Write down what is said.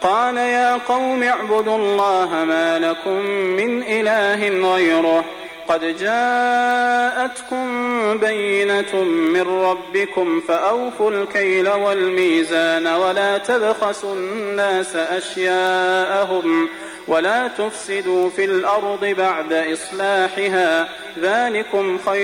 قال يا قوم اعبدوا الله ما لكم من إله غيره قد جاءتكم بينة من ربكم فأوفوا الكيل والميزان ولا تبخسوا الناس أشياءهم ولا تفسدوا في الأرض بعد إصلاحها ذلكم خير